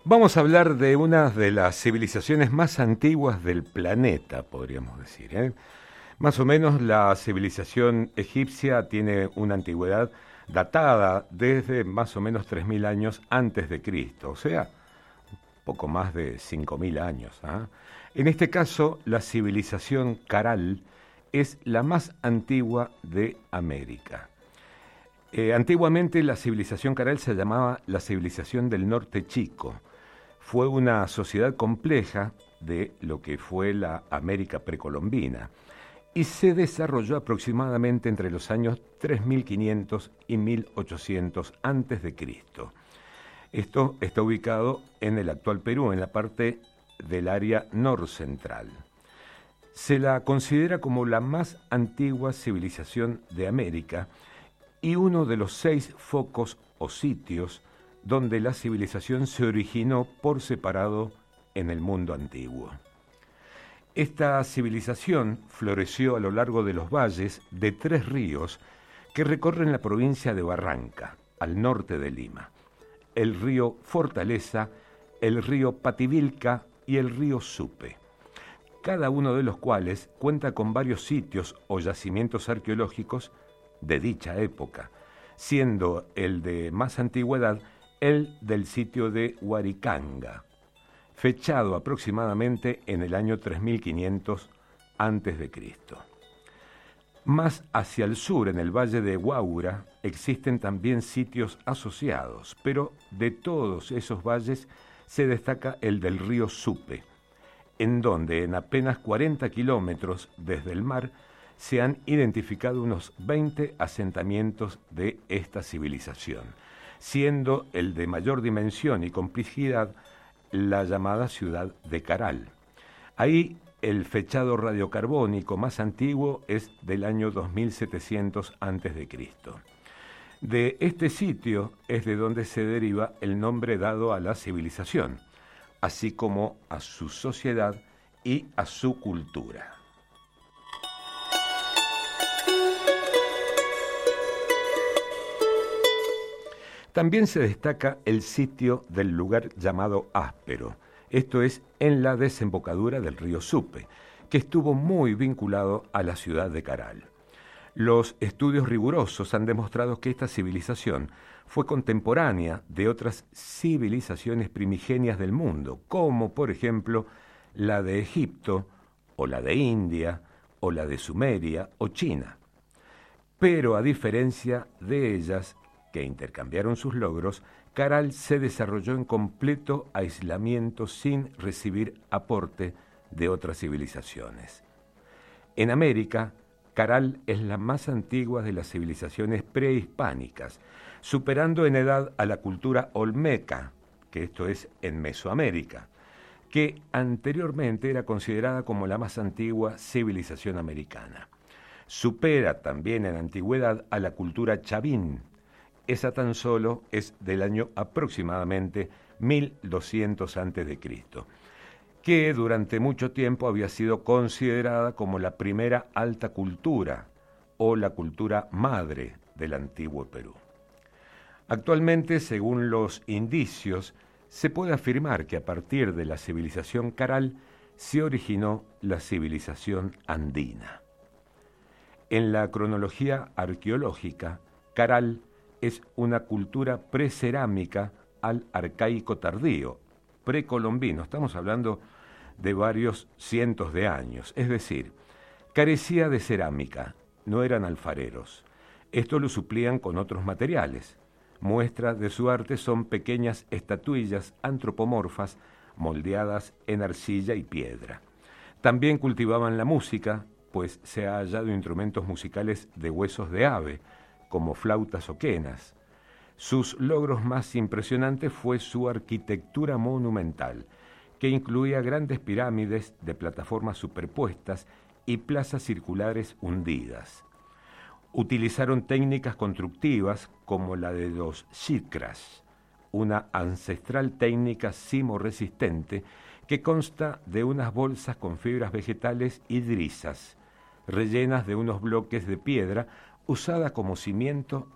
Vamos a hablar de una de las civilizaciones más antiguas del planeta, podríamos decir, ¿eh? Más o menos la civilización egipcia tiene una antigüedad datada desde más o menos 3000 años antes de Cristo, o sea, poco más de 5000 años. ¿Ah? En este caso, la civilización Caral es la más antigua de América. Antiguamente la civilización Caral se llamaba la civilización del Norte Chico. Fue una sociedad compleja de lo que fue la América precolombina y se desarrolló aproximadamente entre los años 3500 y 1800 antes de Cristo. Esto está ubicado en el actual Perú, en la parte del área norcentral. Se la considera como la más antigua civilización de América y uno de los 6 focos o sitios donde la civilización se originó por separado en el mundo antiguo. Esta civilización floreció a lo largo de los valles de 3 ríos que recorren la provincia de Barranca, al norte de Lima: el río Fortaleza, el río Pativilca y el río Supe, cada uno de los cuales cuenta con varios sitios o yacimientos arqueológicos de dicha época, siendo el de más antigüedad el del sitio de Huaricanga, fechado aproximadamente en el año 3500 a.C. Más hacia el sur, en el valle de Huaura, existen también sitios asociados, pero de todos esos valles se destaca el del río Supe, en donde en apenas 40 kilómetros desde el mar se han identificado unos 20 asentamientos de esta civilización, siendo el de mayor dimensión y complejidad la llamada ciudad de Caral. Ahí el fechado radiocarbónico más antiguo es del año 2700 a.C. De este sitio es de donde se deriva el nombre dado a la civilización, así como a su sociedad y a su cultura. También se destaca el sitio del lugar llamado Áspero, esto es en la desembocadura del río Supe, que estuvo muy vinculado a la ciudad de Caral. Los estudios rigurosos han demostrado que esta civilización fue contemporánea de otras civilizaciones primigenias del mundo, como por ejemplo la de Egipto, o la de India, o la de Sumeria o China. Pero a diferencia de ellas, que intercambiaron sus logros, Caral se desarrolló en completo aislamiento sin recibir aporte de otras civilizaciones. En América, Caral es la más antigua de las civilizaciones prehispánicas, superando en edad a la cultura olmeca, que esto es en Mesoamérica, que anteriormente era considerada como la más antigua civilización americana. Supera también en antigüedad a la cultura chavín. Esa tan solo es del año aproximadamente 1200 a.C., que durante mucho tiempo había sido considerada como la primera alta cultura o la cultura madre del antiguo Perú. Actualmente, según los indicios, se puede afirmar que a partir de la civilización Caral se originó la civilización andina. En la cronología arqueológica, Caral es una cultura precerámica al arcaico tardío, precolombino. Estamos hablando de varios cientos de años, es decir, carecía de cerámica, no eran alfareros. Esto lo suplían con otros materiales. Muestras de su arte son pequeñas estatuillas antropomorfas moldeadas en arcilla y piedra. También cultivaban la música, pues se ha hallado instrumentos musicales de huesos de ave, como flautas o quenas. Sus logros más impresionantes fue su arquitectura monumental, que incluía grandes pirámides de plataformas superpuestas y plazas circulares hundidas. Utilizaron técnicas constructivas como la de los shikras, una ancestral técnica sismo-resistente que consta de unas bolsas con fibras vegetales y drisas, rellenas de unos bloques de piedra usada como cimiento